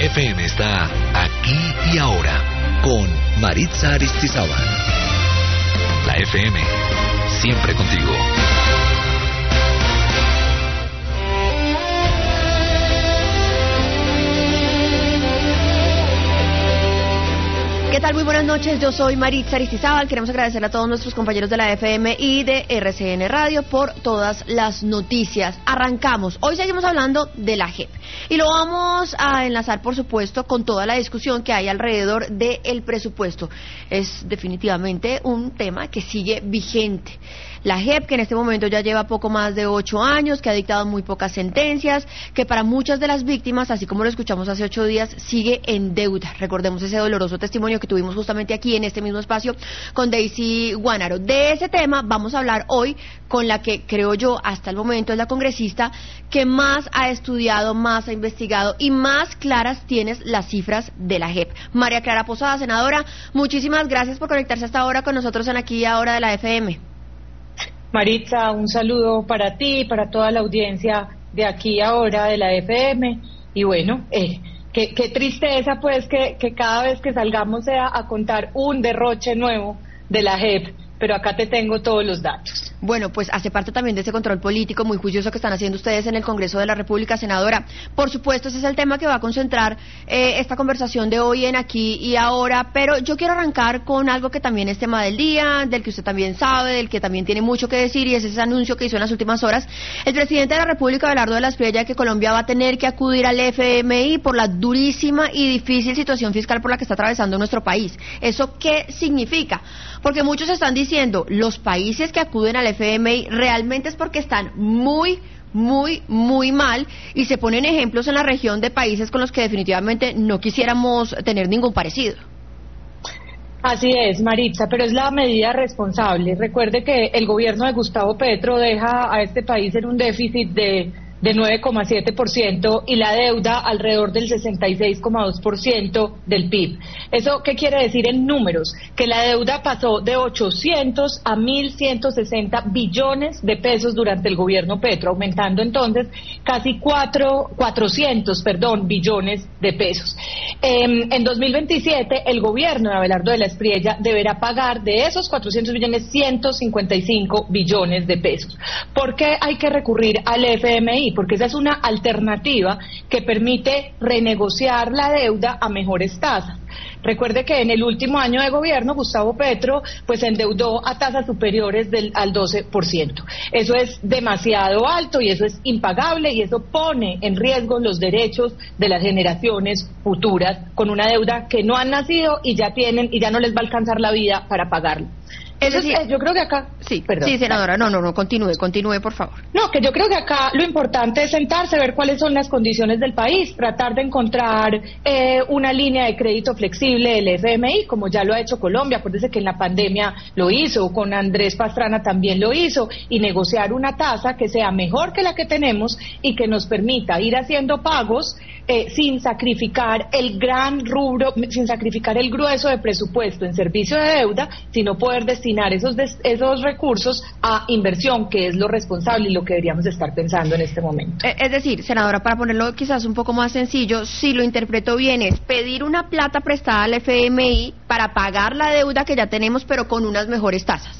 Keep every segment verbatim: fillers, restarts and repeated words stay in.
F M está aquí y ahora con Maritza Aristizábal. La F M, siempre contigo. ¿Qué tal? Muy buenas noches, yo soy Maritza Aristizábal. Queremos agradecer a todos nuestros compañeros de la F M y de R C N Radio por todas las noticias. Arrancamos. Hoy seguimos hablando de la J E P y lo vamos a enlazar, por supuesto, con toda la discusión que hay alrededor del presupuesto. Es definitivamente un tema que sigue vigente. La J E P, que en este momento ya lleva poco más de ocho años, que ha dictado muy pocas sentencias, que para muchas de las víctimas, así como lo escuchamos hace ocho días, sigue en deuda. Recordemos ese doloroso testimonio que tuvimos justamente aquí en este mismo espacio con Daisy Guanaro. De ese tema vamos a hablar hoy con la que creo yo hasta el momento es la congresista que más ha estudiado, más ha investigado y más claras tienes las cifras de la J E P. María Clara Posada, senadora, muchísimas gracias por conectarse hasta ahora con nosotros en Aquí y Ahora de la F M. Maritza, un saludo para ti, para toda la audiencia de Aquí y Ahora de la F M. Y bueno, eh, qué, qué tristeza pues que, que cada vez que salgamos sea a contar un derroche nuevo de la J E P, pero acá te tengo todos los datos. Bueno, pues hace parte también de ese control político muy juicioso que están haciendo ustedes en el Congreso de la República, senadora. Por supuesto, ese es el tema que va a concentrar eh, esta conversación de hoy en Aquí y Ahora, pero yo quiero arrancar con algo que también es tema del día, del que usted también sabe, del que también tiene mucho que decir, y es ese anuncio que hizo en las últimas horas el presidente de la República, Abelardo de la Espriella, que Colombia va a tener que acudir al F M I por la durísima y difícil situación fiscal por la que está atravesando nuestro país. ¿Eso qué significa? Porque muchos están diciendo, los países que acuden al F M I realmente es porque están muy, muy, muy mal, y se ponen ejemplos en la región de países con los que definitivamente no quisiéramos tener ningún parecido. Así es, Maritza, pero es la medida responsable. Recuerde que el gobierno de Gustavo Petro deja a este país en un déficit de de nueve coma siete por ciento y la deuda alrededor del sesenta y seis coma dos por ciento del P I B. ¿Eso qué quiere decir en números? Que la deuda pasó de ochocientos a mil ciento sesenta billones de pesos durante el gobierno Petro, aumentando entonces casi cuatro, cuatrocientos perdón, billones de pesos. Eh, en dos mil veintisiete el gobierno de Abelardo de la Espriella deberá pagar de esos cuatrocientos billones ciento cincuenta y cinco billones de pesos. ¿Por qué hay que recurrir al F M I? Porque esa es una alternativa que permite renegociar la deuda a mejores tasas. Recuerde que en el último año de gobierno Gustavo Petro pues endeudó a tasas superiores del, al doce por ciento. Eso es demasiado alto y eso es impagable, y eso pone en riesgo los derechos de las generaciones futuras con una deuda que no han nacido y ya tienen y ya no les va a alcanzar la vida para pagarla. Es decir, Entonces, yo creo que acá... Sí, perdón. Sí, senadora, no, no, no, continúe, continúe, por favor. No, que yo creo que acá lo importante es sentarse, ver cuáles son las condiciones del país, tratar de encontrar eh, una línea de crédito flexible del F M I, como ya lo ha hecho Colombia. Acuérdese que en la pandemia lo hizo, con Andrés Pastrana también lo hizo, y negociar una tasa que sea mejor que la que tenemos y que nos permita ir haciendo pagos eh, sin sacrificar el gran rubro, sin sacrificar el grueso de presupuesto en servicio de deuda, sino poder destinar esos, des, esos recursos a inversión, que es lo responsable y lo que deberíamos estar pensando en este momento. Es decir, senadora, para ponerlo quizás un poco más sencillo, si lo interpreto bien, es pedir una plata prestada al F M I para pagar la deuda que ya tenemos, pero con unas mejores tasas.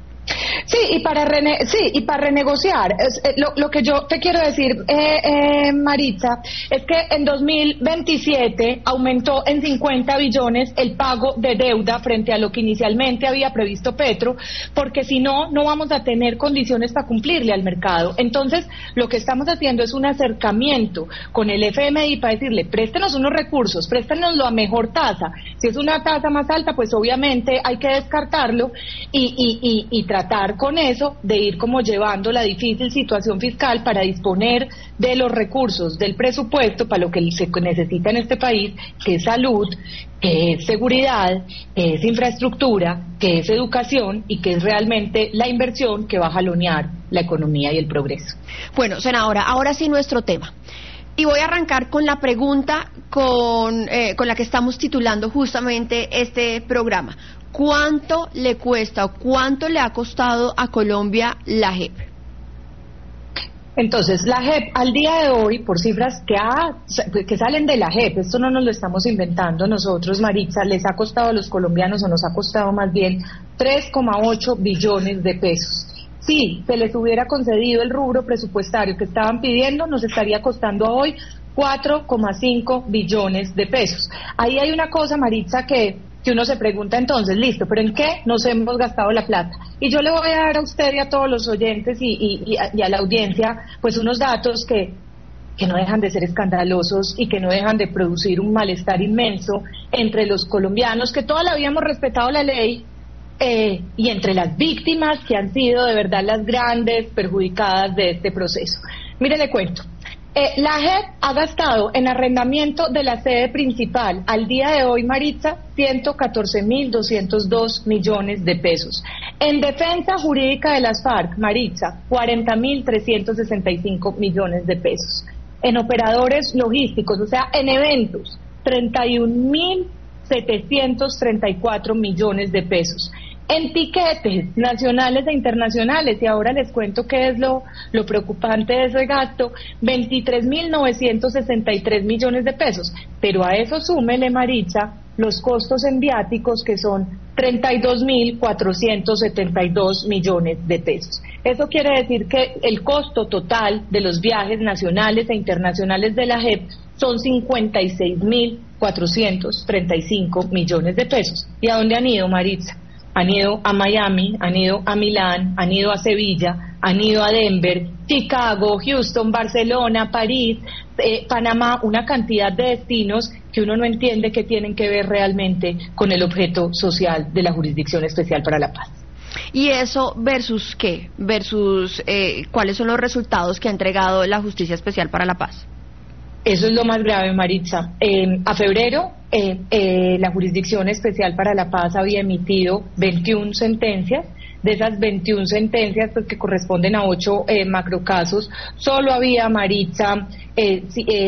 Sí, y para rene sí, y para renegociar, es, eh, lo, lo que yo te quiero decir, eh, eh, Maritza, es que en dos mil veintisiete aumentó en cincuenta billones el pago de deuda frente a lo que inicialmente había previsto Petro, porque si no, no vamos a tener condiciones para cumplirle al mercado. Entonces, lo que estamos haciendo es un acercamiento con el F M I para decirle, préstenos unos recursos, préstenoslo a mejor tasa. Si es una tasa más alta, pues obviamente hay que descartarlo y, y, y, y tratar con eso de ir como llevando la difícil situación fiscal para disponer de los recursos del presupuesto para lo que se necesita en este país, que es salud, que es seguridad, que es infraestructura, que es educación y que es realmente la inversión que va a jalonear la economía y el progreso. Bueno, senadora, ahora sí nuestro tema. Y voy a arrancar con la pregunta con, eh, con la que estamos titulando justamente este programa. ¿Cuánto le cuesta o cuánto le ha costado a Colombia la J E P? Entonces, la J E P al día de hoy, por cifras que, ha, que salen de la J E P, esto no nos lo estamos inventando nosotros, Maritza, les ha costado a los colombianos, o nos ha costado más bien, tres coma ocho billones de pesos. Si se les hubiera concedido el rubro presupuestario que estaban pidiendo, nos estaría costando hoy cuatro coma cinco billones de pesos. Ahí hay una cosa, Maritza, que... que uno se pregunta entonces, listo, ¿pero en qué nos hemos gastado la plata? Y yo le voy a dar a usted y a todos los oyentes y, y, y, a, y a la audiencia, pues unos datos que, que no dejan de ser escandalosos y que no dejan de producir un malestar inmenso entre los colombianos, que toda la vida hemos respetado la ley, eh, y entre las víctimas que han sido de verdad las grandes perjudicadas de este proceso. Mire, le cuento. Eh, la J E P ha gastado en arrendamiento de la sede principal al día de hoy, Maritza, ciento catorce mil doscientos dos millones de pesos. En defensa jurídica de las FARC, Maritza, cuarenta mil trescientos sesenta y cinco millones de pesos. En operadores logísticos, o sea, en eventos, treinta y un mil setecientos treinta y cuatro millones de pesos. En tiquetes nacionales e internacionales, y ahora les cuento qué es lo, lo preocupante de ese gasto, veintitrés mil novecientos sesenta y tres millones de pesos, pero a eso súmele, Maritza, los costos en viáticos, que son treinta y dos mil cuatrocientos setenta y dos millones de pesos. Eso quiere decir que el costo total de los viajes nacionales e internacionales de la J E P son cincuenta y seis mil cuatrocientos treinta y cinco millones de pesos. ¿Y a dónde han ido, Maritza? Han ido a Miami, han ido a Milán, han ido a Sevilla, han ido a Denver, Chicago, Houston, Barcelona, París, eh, Panamá, una cantidad de destinos que uno no entiende que tienen que ver realmente con el objeto social de la Jurisdicción Especial para la Paz. ¿Y eso versus qué? Versus eh, ¿cuáles son los resultados que ha entregado la Justicia Especial para la Paz? Eso es lo más grave, Maritza. Eh, a febrero, eh, eh, la Jurisdicción Especial para la Paz había emitido veintiuna sentencias. De esas veintiuna sentencias, pues, que corresponden a ocho eh, macrocasos, solo había, Maritza, eh,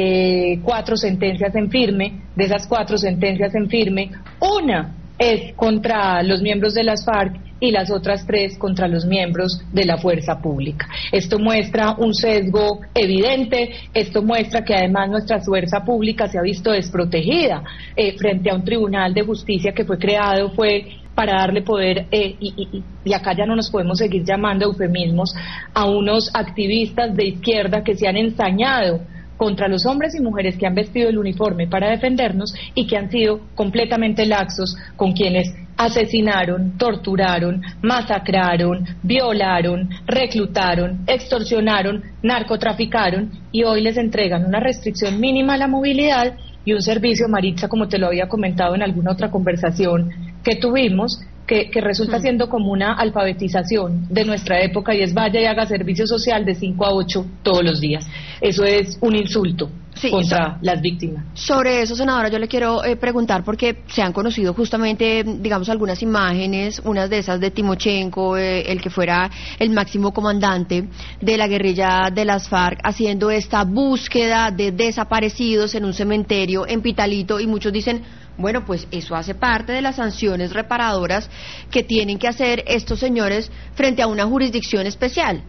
eh, cuatro sentencias en firme. De esas cuatro sentencias en firme, una es contra los miembros de las FARC y las otras tres contra los miembros de la fuerza pública. Esto muestra un sesgo evidente, esto muestra que además nuestra fuerza pública se ha visto desprotegida eh, frente a un tribunal de justicia que fue creado, fue para darle poder, eh, y, y, y acá ya no nos podemos seguir llamando eufemismos, a unos activistas de izquierda que se han ensañado contra los hombres y mujeres que han vestido el uniforme para defendernos y que han sido completamente laxos con quienes asesinaron, torturaron, masacraron, violaron, reclutaron, extorsionaron, narcotraficaron, y hoy les entregan una restricción mínima a la movilidad y un servicio, Maritza, como te lo había comentado en alguna otra conversación que tuvimos, que, que resulta siendo como una alfabetización de nuestra época, y es vaya y haga servicio social de cinco a ocho todos los días. Eso es un insulto sí, contra so, las víctimas. Sobre eso, senadora, yo le quiero eh, preguntar, porque se han conocido justamente, digamos, algunas imágenes, unas de esas de Timochenko, eh, el que fuera el máximo comandante de la guerrilla de las FARC, haciendo esta búsqueda de desaparecidos en un cementerio en Pitalito, y muchos dicen, bueno, pues eso hace parte de las sanciones reparadoras que tienen que hacer estos señores frente a una jurisdicción especial.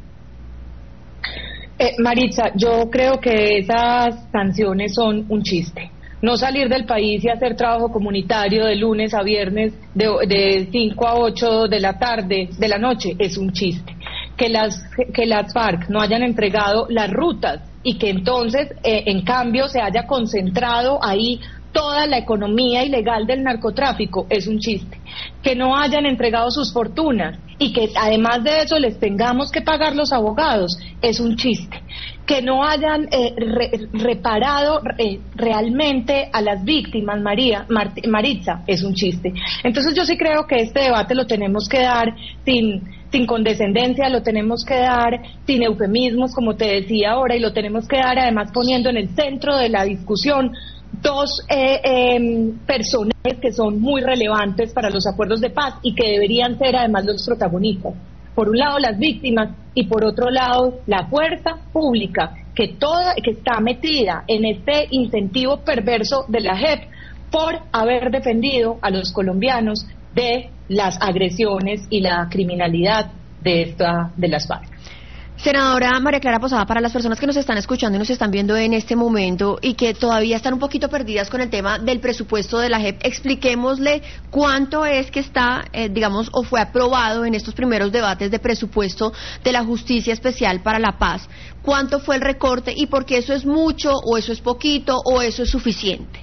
Eh, Maritza, yo creo que esas sanciones son un chiste. No salir del país y hacer trabajo comunitario de lunes a viernes de, de cinco a ocho de la tarde, de la noche, es un chiste. Que las, que las FARC no hayan entregado las rutas y que entonces, eh, en cambio, se haya concentrado ahí toda la economía ilegal del narcotráfico, es un chiste. Que no hayan entregado sus fortunas y que además de eso les tengamos que pagar los abogados, es un chiste. Que no hayan eh, re, reparado eh, realmente a las víctimas, María, Mar, Maritza, es un chiste. Entonces yo sí creo que este debate lo tenemos que dar sin, sin condescendencia, lo tenemos que dar sin eufemismos, como te decía ahora, y lo tenemos que dar además poniendo en el centro de la discusión dos eh, eh, personajes que son muy relevantes para los acuerdos de paz y que deberían ser además los protagonistas. Por un lado las víctimas y por otro lado la fuerza pública que toda que está metida en este incentivo perverso de la J E P por haber defendido a los colombianos de las agresiones y la criminalidad de esta de las FARC. Senadora María Clara Posada, para las personas que nos están escuchando y nos están viendo en este momento y que todavía están un poquito perdidas con el tema del presupuesto de la J E P, expliquémosle cuánto es que está, eh, digamos, o fue aprobado en estos primeros debates de presupuesto de la Justicia Especial para la Paz. ¿Cuánto fue el recorte y por qué eso es mucho o eso es poquito o eso es suficiente?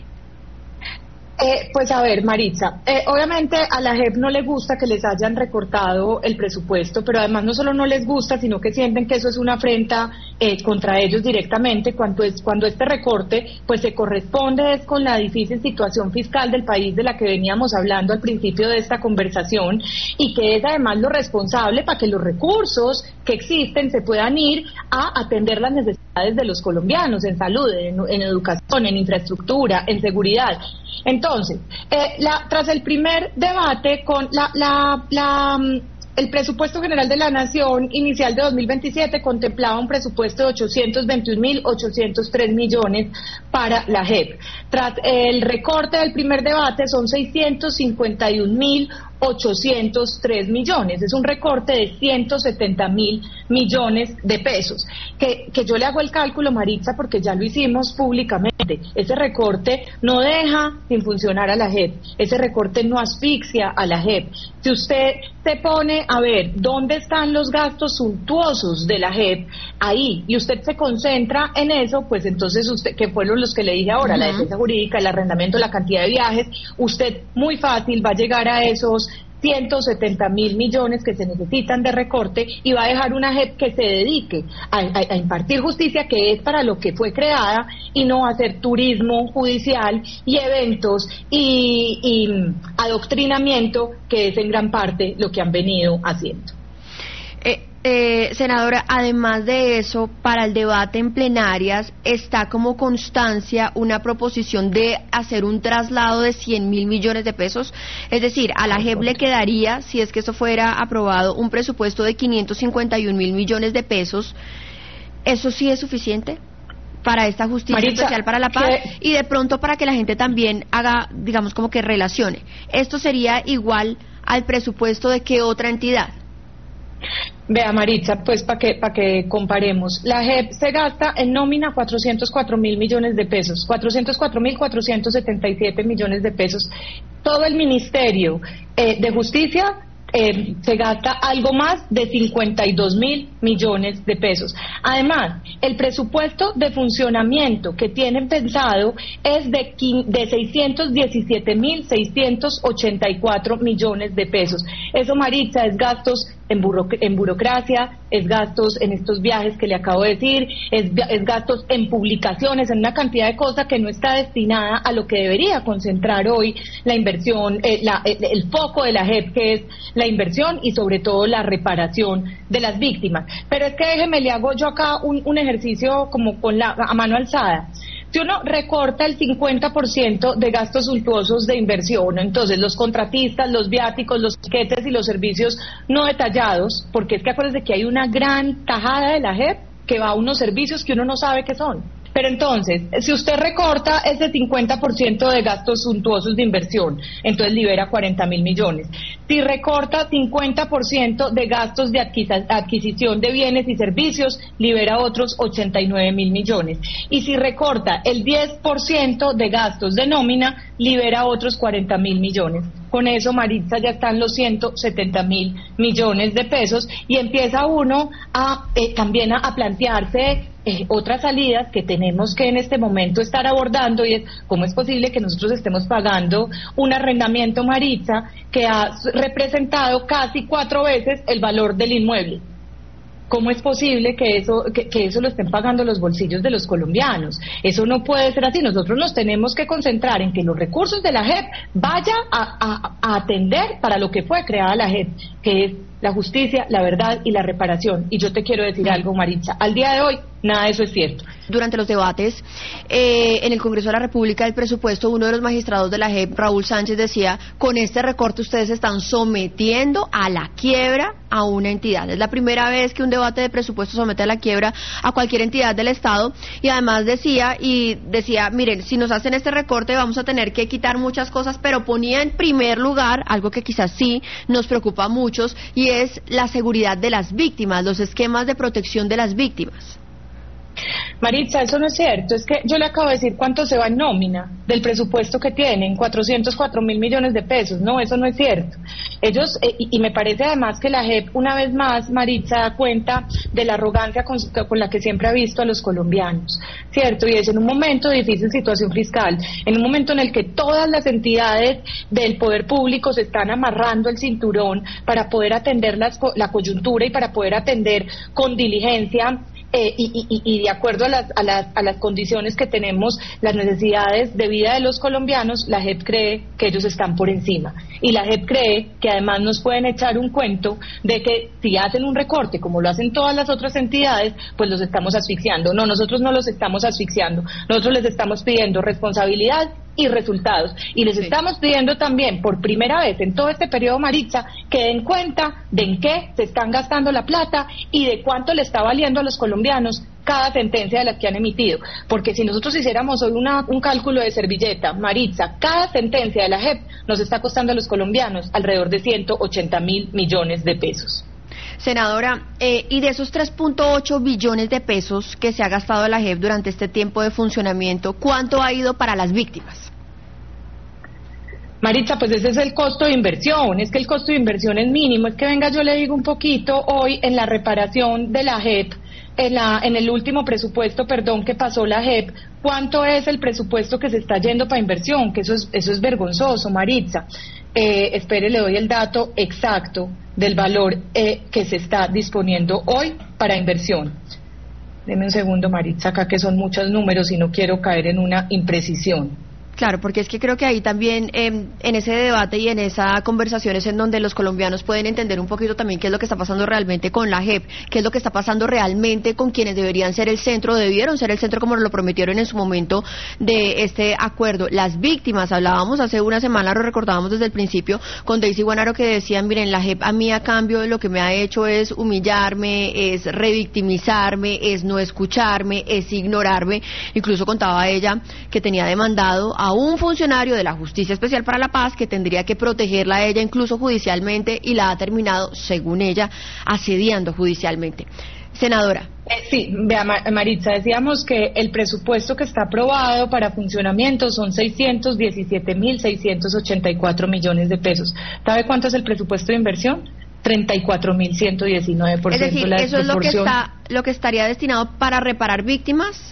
Eh, pues a ver, Maritza, eh, obviamente a la J E P no le gusta que les hayan recortado el presupuesto, pero además no solo no les gusta, sino que sienten que eso es una afrenta eh, contra ellos directamente, cuando, es, cuando este recorte pues se corresponde es con la difícil situación fiscal del país de la que veníamos hablando al principio de esta conversación, y que es además lo responsable para que los recursos que existen se puedan ir a atender las necesidades de los colombianos en salud, en, en educación, en infraestructura, en seguridad. Entonces, eh, la, tras el primer debate con la, la, la, el presupuesto general de la Nación inicial de dos mil veintisiete contemplaba un presupuesto de ochocientos veintiún mil ochocientos tres millones para la J E P. Tras el recorte del primer debate son seiscientos cincuenta y un mil ochocientos tres millones, es un recorte de ciento setenta mil millones de pesos, que, que yo le hago el cálculo, Maritza, porque ya lo hicimos públicamente. Ese recorte no deja sin funcionar a la J E P, ese recorte no asfixia a la J E P. Si usted se pone a ver dónde están los gastos suntuosos de la J E P, ahí, y usted se concentra en eso, pues entonces usted, que fueron los que le dije ahora, uh-huh. La defensa jurídica, el arrendamiento, la cantidad de viajes, usted muy fácil va a llegar a esos ciento setenta mil millones que se necesitan de recorte y va a dejar una J E P que se dedique a, a, a impartir justicia, que es para lo que fue creada, y no a hacer turismo judicial y eventos y, y adoctrinamiento, que es en gran parte lo que han venido haciendo. Eh, eh, senadora, además de eso, para el debate en plenarias está como constancia una proposición de hacer un traslado de cien mil millones de pesos, es decir, a la J E P le quedaría, si es que eso fuera aprobado, un presupuesto de quinientos cincuenta y un mil millones de pesos. ¿Eso sí es suficiente para esta Justicia Maritza, Especial para la Paz? Que... Y de pronto para que la gente también haga, digamos, como que relacione, ¿esto sería igual al presupuesto de qué otra entidad? Vea, Maritza, pues para que, para que comparemos, la J E P se gasta en nómina cuatrocientos cuatro mil millones de pesos, cuatrocientos cuatro mil cuatrocientos setenta y siete millones de pesos. Todo el Ministerio eh, de Justicia Eh, se gasta algo más de cincuenta y dos mil millones de pesos. Además, el presupuesto de funcionamiento que tienen pensado es de, de seiscientos diecisiete mil seiscientos ochenta y cuatro millones de pesos. Eso, Maritza, es gastos en, buro, en burocracia, es gastos en estos viajes que le acabo de decir, es, es gastos en publicaciones, en una cantidad de cosas que no está destinada a lo que debería concentrar hoy la inversión, eh, la, el, el foco de la J E P, que es la inversión y sobre todo la reparación de las víctimas. Pero es que déjeme, le hago yo acá un, un ejercicio como con la a mano alzada. Si uno recorta el cincuenta por ciento de gastos suntuosos de inversión, entonces los contratistas, los viáticos, los tiquetes y los servicios no detallados, porque es que acuérdense que hay una gran tajada de la J E P que va a unos servicios que uno no sabe qué son. Pero entonces, si usted recorta ese cincuenta por ciento de gastos suntuosos de inversión, entonces libera cuarenta mil millones. Si recorta cincuenta por ciento de gastos de adquisición de bienes y servicios, libera otros ochenta y nueve mil millones. Y si recorta el diez por ciento de gastos de nómina, libera otros cuarenta mil millones. Con eso, Maritza, ya están los ciento setenta mil millones de pesos y empieza uno a eh, también a, a plantearse Eh, otras salidas que tenemos que en este momento estar abordando, y es cómo es posible que nosotros estemos pagando un arrendamiento, Maritza, que ha representado casi cuatro veces el valor del inmueble. ¿Cómo es posible que eso que, que eso lo estén pagando los bolsillos de los colombianos? Eso no puede ser así. Nosotros nos tenemos que concentrar en que los recursos de la J E P vayan a, a, a atender para lo que fue creada la J E P, que es la justicia, la verdad y la reparación. Y yo te quiero decir algo, Maritza, al día de hoy nada de eso es cierto. Durante los debates eh, en el Congreso de la República del presupuesto, uno de los magistrados de la J E P, Raúl Sánchez, decía: con este recorte ustedes están sometiendo a la quiebra a una entidad. Es la primera vez que un debate de presupuesto somete a la quiebra a cualquier entidad del Estado, y además decía, y decía, miren, si nos hacen este recorte vamos a tener que quitar muchas cosas, pero ponía en primer lugar algo que quizás sí nos preocupa a muchos, y es la seguridad de las víctimas, los esquemas de protección de las víctimas. Maritza, eso no es cierto. Es que yo le acabo de decir cuánto se va en nómina del presupuesto que tienen, cuatrocientos cuatro mil millones de pesos. No, eso no es cierto. Ellos, eh, y, y me parece además que la J E P, una vez más, Maritza, da cuenta de la arrogancia con, con la que siempre ha visto a los colombianos, ¿cierto? Y es en un momento de difícil situación fiscal, en un momento en el que todas las entidades del poder público se están amarrando el cinturón para poder atender las, la coyuntura y para poder atender con diligencia Eh, y, y, y de acuerdo a las, a, las, a las condiciones que tenemos, las necesidades de vida de los colombianos, la J E P cree que ellos están por encima. Y la J E P cree que además nos pueden echar un cuento de que si hacen un recorte, como lo hacen todas las otras entidades, pues los estamos asfixiando. No, nosotros no los estamos asfixiando. Nosotros les estamos pidiendo responsabilidad y resultados. Y les sí. estamos pidiendo también, por primera vez en todo este periodo, Maritza, que den cuenta de en qué se están gastando la plata y de cuánto le está valiendo a los colombianos cada sentencia de las que han emitido. Porque si nosotros hiciéramos hoy una, un cálculo de servilleta, Maritza, cada sentencia de la J E P nos está costando a los colombianos alrededor de ciento ochenta mil millones de pesos. Senadora, eh, y de esos tres punto ocho billones de pesos que se ha gastado la J E P durante este tiempo de funcionamiento, ¿cuánto ha ido para las víctimas? Maritza, pues ese es el costo de inversión, es que el costo de inversión es mínimo. Es que venga, yo le digo un poquito hoy en la reparación de la J E P, en, la, en el último presupuesto, perdón, que pasó la J E P, ¿cuánto es el presupuesto que se está yendo para inversión? Que eso es, eso es vergonzoso, Maritza. Eh, espere, le doy el dato exacto del valor eh, que se está disponiendo hoy para inversión. Deme un segundo, Maritza, acá que son muchos números y no quiero caer en una imprecisión. Claro, porque es que creo que ahí también eh, en ese debate y en esa conversación es en donde los colombianos pueden entender un poquito también qué es lo que está pasando realmente con la J E P, qué es lo que está pasando realmente con quienes deberían ser el centro, debieron ser el centro como lo prometieron en su momento de este acuerdo. Las víctimas, hablábamos hace una semana, lo recordábamos desde el principio con Daisy Guanaro, que decían, miren, la J E P a mí a cambio de lo que me ha hecho es humillarme, es revictimizarme, es no escucharme, es ignorarme. Incluso contaba ella que tenía demandado a a un funcionario de la Justicia Especial para la Paz que tendría que protegerla a ella incluso judicialmente, y la ha terminado, según ella, asediando judicialmente. Senadora. Eh, sí, vea, Maritza, decíamos que el presupuesto que está aprobado para funcionamiento son seiscientos diecisiete mil seiscientos ochenta y cuatro millones de pesos. ¿Sabe cuánto es el presupuesto de inversión? treinta y cuatro mil ciento diecinueve por ciento. Es decir, la ¿eso es lo que está, lo que estaría destinado para reparar víctimas?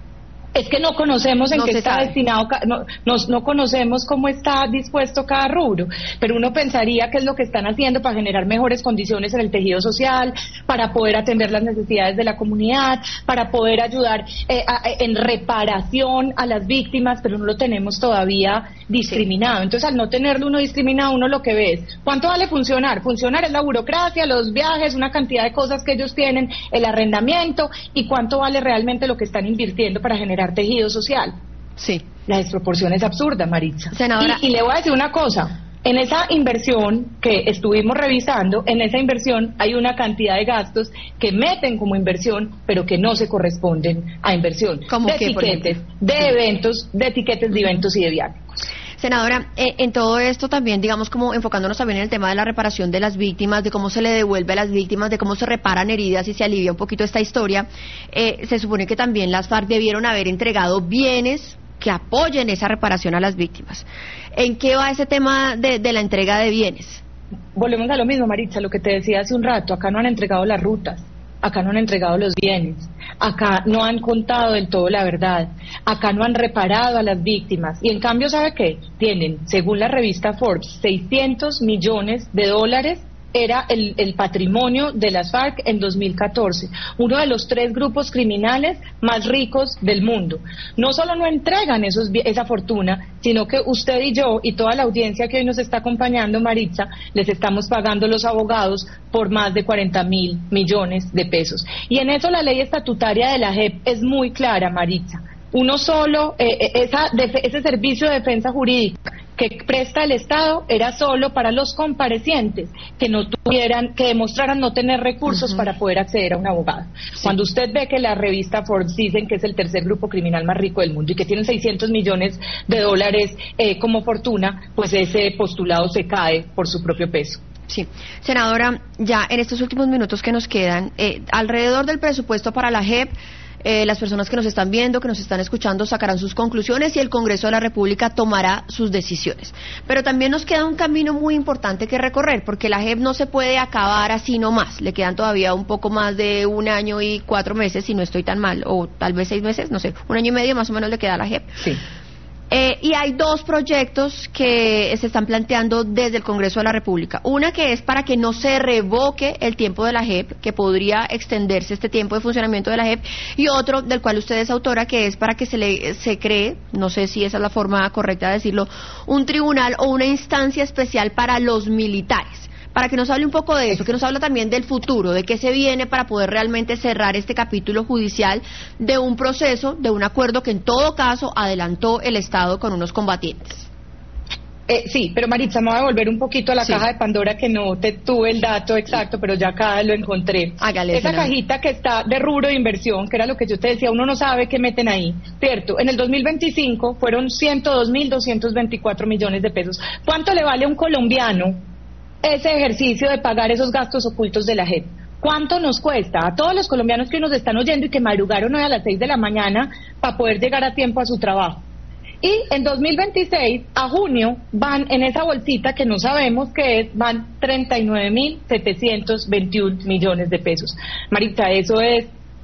Es que no conocemos en no qué está sabe. destinado, no, no, no conocemos cómo está dispuesto cada rubro, pero uno pensaría que es lo que están haciendo para generar mejores condiciones en el tejido social, para poder atender las necesidades de la comunidad, para poder ayudar eh, a, en reparación a las víctimas, pero no lo tenemos todavía discriminado. Entonces, al no tenerlo uno discriminado, uno lo que ve es, ¿cuánto vale funcionar? Funcionar es la burocracia, los viajes, una cantidad de cosas que ellos tienen, el arrendamiento, y cuánto vale realmente lo que están invirtiendo para generar tejido social. Sí. La desproporción es absurda, Maritza. Senadora. Y, y le voy a decir una cosa, en esa inversión que estuvimos revisando, en esa inversión hay una cantidad de gastos que meten como inversión, pero que no se corresponden a inversión. ¿Cómo de qué, por etiquetes, ejemplo? de eventos, de etiquetes de eventos y de viáticos. Senadora, eh, en todo esto también, digamos, como enfocándonos también en el tema de la reparación de las víctimas, de cómo se le devuelve a las víctimas, de cómo se reparan heridas y se alivia un poquito esta historia, eh, se supone que también las FARC debieron haber entregado bienes que apoyen esa reparación a las víctimas. ¿En qué va ese tema de, de la entrega de bienes? Volvemos a lo mismo, Maritza, lo que te decía hace un rato, acá no han entregado las rutas. Acá no han entregado los bienes, acá no han contado del todo la verdad, acá no han reparado a las víctimas, y en cambio, ¿sabe qué? Tienen, según la revista Forbes, seiscientos millones de dólares era el, el patrimonio de las FARC en dos mil catorce, uno de los tres grupos criminales más ricos del mundo. No solo no entregan esos, esa fortuna, sino que usted y yo y toda la audiencia que hoy nos está acompañando, Maritza, les estamos pagando los abogados por más de cuarenta mil millones de pesos. Y en eso la ley estatutaria de la J E P es muy clara, Maritza. Uno solo, eh, esa, ese servicio de defensa jurídica que presta el Estado era solo para los comparecientes que no tuvieran, que demostraran no tener recursos uh-huh. para poder acceder a un abogado. Sí. Cuando usted ve que la revista Forbes dicen que es el tercer grupo criminal más rico del mundo y que tienen seiscientos millones de dólares eh, como fortuna, pues ese postulado se cae por su propio peso. Sí, senadora, ya en estos últimos minutos que nos quedan, eh, alrededor del presupuesto para la J E P, Eh, las personas que nos están viendo, que nos están escuchando, sacarán sus conclusiones y el Congreso de la República tomará sus decisiones. Pero también nos queda un camino muy importante que recorrer, porque la J E P no se puede acabar así nomás. Le quedan todavía un poco más de un año y cuatro meses, si no estoy tan mal, o tal vez seis meses, no sé, un año y medio más o menos le queda a la J E P. Sí. Eh, y hay dos proyectos que se están planteando desde el Congreso de la República. Una que es para que no se revoque el tiempo de la J E P, que podría extenderse este tiempo de funcionamiento de la J E P, y otro del cual usted es autora, que es para que se le se cree, no sé si esa es la forma correcta de decirlo, un tribunal o una instancia especial para los militares. Para que nos hable un poco de eso, que nos habla también del futuro, de qué se viene para poder realmente cerrar este capítulo judicial de un proceso, de un acuerdo que en todo caso adelantó el Estado con unos combatientes. Eh, sí, pero Maritza, me voy a volver un poquito a la sí. caja de Pandora, que no te tuve el dato exacto, pero ya acá lo encontré. Hágale, Esa senador. cajita que está de rubro de inversión, que era lo que yo te decía, uno no sabe qué meten ahí, ¿cierto? En el dos mil veinticinco fueron ciento dos mil doscientos veinticuatro millones de pesos. ¿Cuánto le vale a un colombiano ese ejercicio de pagar esos gastos ocultos de la J E P? ¿Cuánto nos cuesta a todos los colombianos que nos están oyendo y que madrugaron hoy a las seis de la mañana para poder llegar a tiempo a su trabajo? Y en dos mil veintiséis, a junio, van en esa bolsita que no sabemos qué es, van treinta y nueve mil setecientos veintiún millones de pesos. Marita, eso es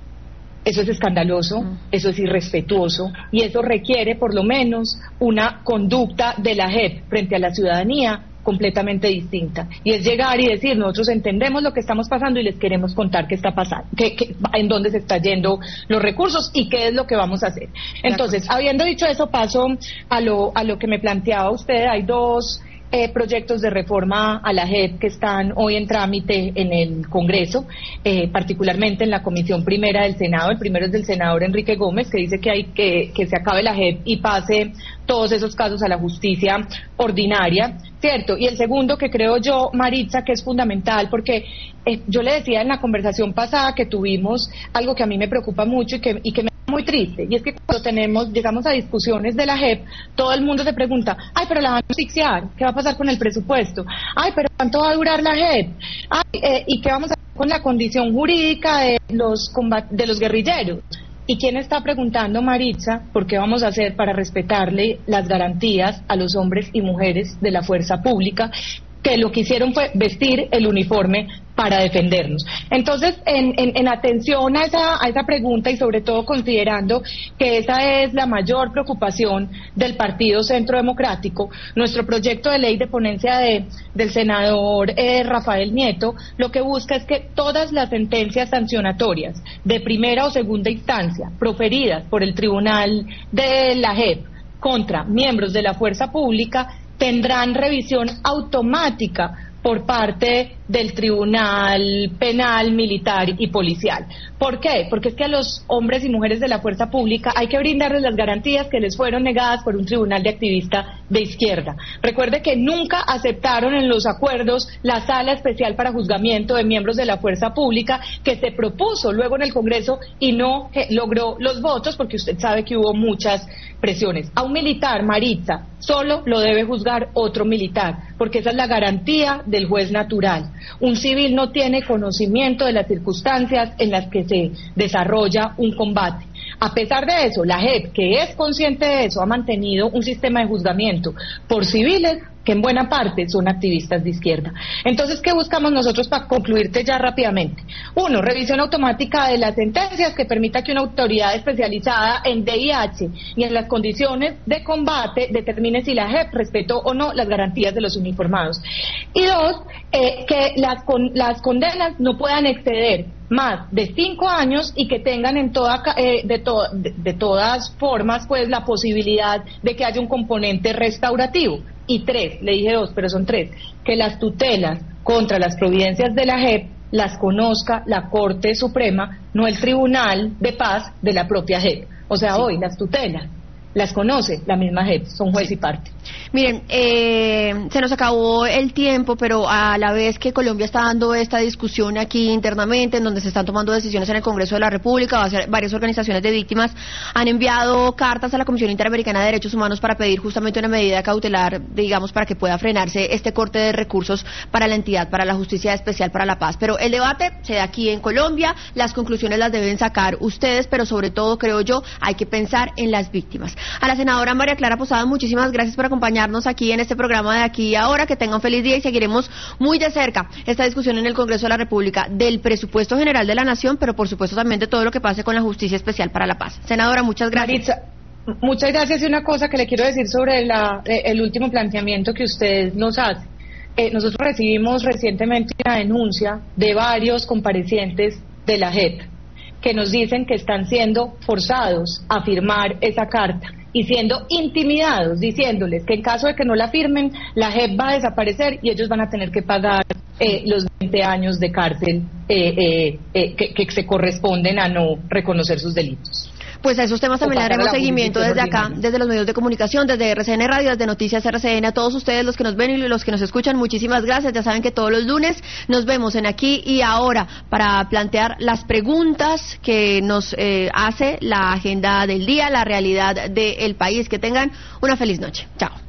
Eso es escandaloso, mm. eso es irrespetuoso y eso requiere por lo menos una conducta de la J E P frente a la ciudadanía completamente distinta, y es llegar y decir, nosotros entendemos lo que estamos pasando y les queremos contar qué está pasando, qué, qué, en dónde se están yendo los recursos y qué es lo que vamos a hacer. Entonces, habiendo dicho eso, paso a lo, a lo que me planteaba usted. Hay dos Eh, proyectos de reforma a la J E P que están hoy en trámite en el Congreso, eh, particularmente en la Comisión Primera del Senado. El primero es del senador Enrique Gómez, que dice que hay que, que se acabe la J E P y pase todos esos casos a la justicia ordinaria, ¿cierto? Y el segundo, que creo yo, Maritza, que es fundamental, porque eh, yo le decía en la conversación pasada que tuvimos algo que a mí me preocupa mucho y que, y que me muy triste, y es que cuando tenemos, llegamos a discusiones de la J E P, todo el mundo se pregunta, ay, pero la van a asfixiar, ¿qué va a pasar con el presupuesto? Ay, pero ¿cuánto va a durar la J E P? Ay, eh, ¿y qué vamos a hacer con la condición jurídica de los combat- de los guerrilleros? ¿Y quién está preguntando, Maritza, por qué vamos a hacer para respetarle las garantías a los hombres y mujeres de la fuerza pública, que lo que hicieron fue vestir el uniforme para defendernos? Entonces, en, en, en atención a esa, a esa pregunta, y sobre todo considerando que esa es la mayor preocupación del Partido Centro Democrático, nuestro proyecto de ley de ponencia de, del senador eh, Rafael Nieto lo que busca es que todas las sentencias sancionatorias de primera o segunda instancia proferidas por el Tribunal de la J E P contra miembros de la fuerza pública tendrán revisión automática por parte del Tribunal Penal, Militar y Policial. ¿Por qué? Porque es que a los hombres y mujeres de la fuerza pública hay que brindarles las garantías que les fueron negadas por un tribunal de activistas de izquierda. Recuerde que nunca aceptaron en los acuerdos la sala especial para juzgamiento de miembros de la fuerza pública que se propuso luego en el Congreso y no eh, logró los votos, porque usted sabe que hubo muchas presiones. A un militar, Maritza, solo lo debe juzgar otro militar, porque esa es la garantía del juez natural. Un civil no tiene conocimiento de las circunstancias en las que se desarrolla un combate. A pesar de eso, la J E P, que es consciente de eso, ha mantenido un sistema de juzgamiento por civiles que en buena parte son activistas de izquierda. Entonces, ¿qué buscamos nosotros para concluirte ya rápidamente? Uno, revisión automática de las sentencias que permita que una autoridad especializada en V I H y en las condiciones de combate determine si la J E P respetó o no las garantías de los uniformados. Y dos, eh, que las, con, las condenas no puedan exceder más de cinco años y que tengan en toda eh, de, to, de, de todas formas pues la posibilidad de que haya un componente restaurativo. Y tres, le dije dos, pero son tres, que las tutelas contra las providencias de la J E P las conozca la Corte Suprema, no el Tribunal de Paz de la propia J E P. O sea, sí. Hoy las tutelas las conoce la misma J E P, son juez sí. y parte. Miren, eh, se nos acabó el tiempo, pero a la vez que Colombia está dando esta discusión aquí internamente, en donde se están tomando decisiones en el Congreso de la República, varias organizaciones de víctimas han enviado cartas a la Comisión Interamericana de Derechos Humanos para pedir justamente una medida cautelar, digamos, para que pueda frenarse este corte de recursos para la entidad, para la Justicia Especial para la Paz. Pero el debate se da aquí en Colombia, las conclusiones las deben sacar ustedes, pero sobre todo, creo yo, hay que pensar en las víctimas. A la senadora María Clara Posada, muchísimas gracias por acompañarnos aquí en este programa de Aquí y Ahora. Que tengan un feliz día y seguiremos muy de cerca esta discusión en el Congreso de la República del presupuesto general de la Nación, pero por supuesto también de todo lo que pase con la Justicia Especial para la Paz. Senadora, muchas gracias. Maritza, muchas gracias. Y una cosa que le quiero decir sobre la, el último planteamiento que usted nos hace. Eh, nosotros recibimos recientemente una denuncia de varios comparecientes de la J E P que nos dicen que están siendo forzados a firmar esa carta y siendo intimidados, diciéndoles que en caso de que no la firmen, la J E P va a desaparecer y ellos van a tener que pagar eh, los veinte años de cárcel eh, eh, eh, que, que se corresponden a no reconocer sus delitos. Pues a esos temas también le haremos seguimiento desde acá, desde los medios de comunicación, desde R C N Radio, desde Noticias R C N. A todos ustedes, los que nos ven y los que nos escuchan, muchísimas gracias. Ya saben que todos los lunes nos vemos en Aquí y Ahora para plantear las preguntas que nos eh, hace la agenda del día, la realidad del país. Que tengan una feliz noche. Chao.